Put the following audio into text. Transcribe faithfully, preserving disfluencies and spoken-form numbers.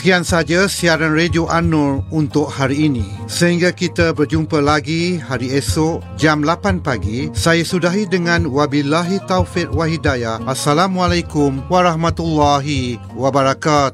Sekian saja siaran Radio An-Nur untuk hari ini. Sehingga kita berjumpa lagi hari esok jam lapan pagi, saya sudahi dengan wabillahi taufiq wa hidayah. Assalamualaikum warahmatullahi wabarakatuh.